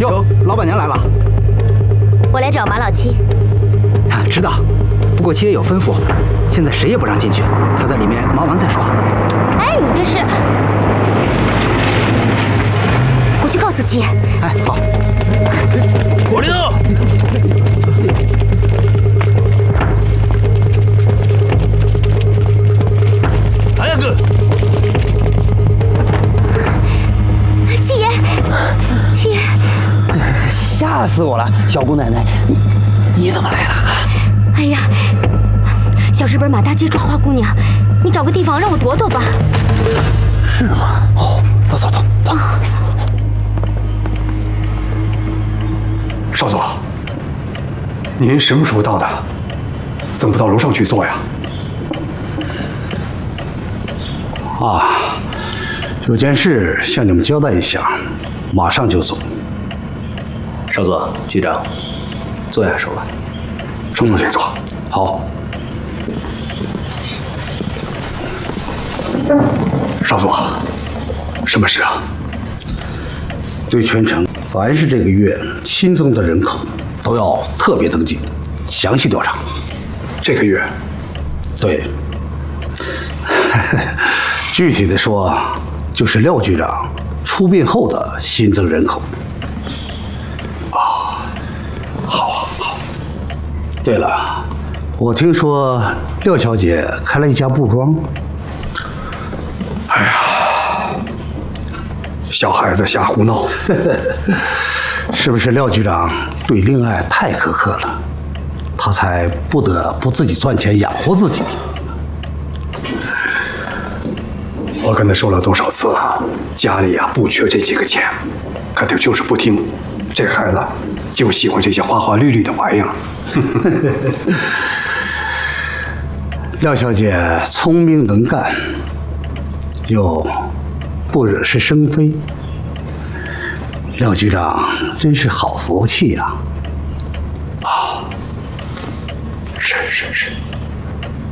呦，老板娘来了。 我来找马老七。 啊，知道。不过七爷有吩咐，现在谁也不让进去，他在里面忙完再说。 哎，你这是……我去告诉七爷。 哎，好。 火灵，还有个。 七爷，七爷， 吓死我了！小姑奶奶，你怎么来了？ 哎呀，小日本满大街抓花姑娘，你找个地方让我躲躲吧。 是吗？哦，走。 少佐，您什么时候到的？怎么不到楼上去坐呀？ 啊，有件事向你们交代一下，马上就走。 少佐、局长，坐下说吧。 少佐，请坐。 好。 少佐，什么事啊？ 对全城凡是这个月新增的人口，都要特别登记，详细调查。 这个月？ 对。具体的说，就是廖局长出殡后的新增人口。 啊，好。 对了，我听说廖小姐开了一家布庄。 哎呀，小孩子瞎胡闹。 是不是廖局长对恋爱太苛刻了，他才不得不自己赚钱养活自己？ 我跟他说了多少次，家里不缺这几个钱，可他就是不听。这孩子就喜欢这些花花绿绿的玩意儿。 廖小姐聪明能干，又不惹是生非。廖局长真是好福气呀！ 是。